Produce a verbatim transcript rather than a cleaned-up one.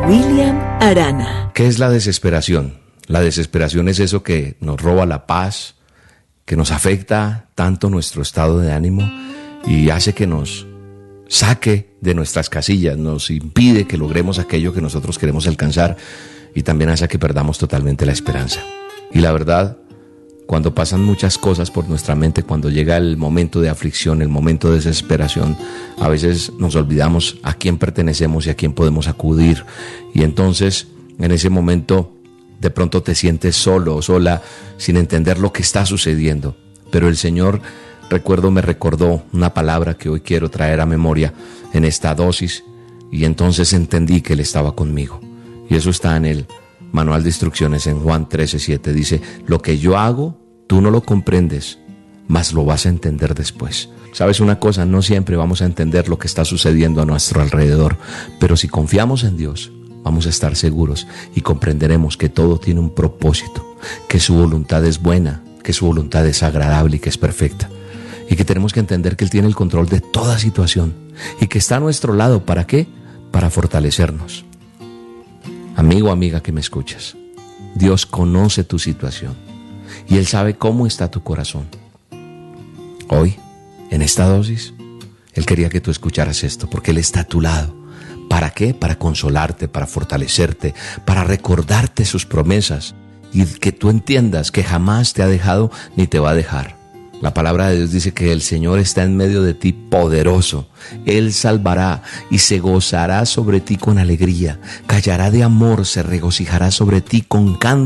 William Arana. ¿Qué es la desesperación? La desesperación es eso que nos roba la paz, que nos afecta tanto nuestro estado de ánimo y hace que nos saque de nuestras casillas, nos impide que logremos aquello que nosotros queremos alcanzar y también hace que perdamos totalmente la esperanza. Y la verdad, cuando pasan muchas cosas por nuestra mente, cuando llega el momento de aflicción, el momento de desesperación, a veces nos olvidamos a quién pertenecemos y a quién podemos acudir. Y entonces, en ese momento, de pronto te sientes solo o sola, sin entender lo que está sucediendo. Pero el Señor, recuerdo, me recordó una palabra que hoy quiero traer a memoria en esta dosis, y entonces entendí que Él estaba conmigo. Y eso está en el Manual de Instrucciones en Juan trece siete. Dice: lo que yo hago, tú no lo comprendes, mas lo vas a entender después. ¿Sabes una cosa? No siempre vamos a entender lo que está sucediendo a nuestro alrededor, pero si confiamos en Dios, vamos a estar seguros y comprenderemos que todo tiene un propósito, que su voluntad es buena, que su voluntad es agradable y que es perfecta. Y que tenemos que entender que Él tiene el control de toda situación y que está a nuestro lado. ¿Para qué? Para fortalecernos. Amigo, amiga que me escuchas, Dios conoce tu situación y Él sabe cómo está tu corazón. Hoy, en esta dosis, Él quería que tú escucharas esto, porque Él está a tu lado. ¿Para qué? Para consolarte, para fortalecerte, para recordarte sus promesas y que tú entiendas que jamás te ha dejado ni te va a dejar. La palabra de Dios dice que el Señor está en medio de ti poderoso. Él salvará y se gozará sobre ti con alegría. Callará de amor, se regocijará sobre ti con canto.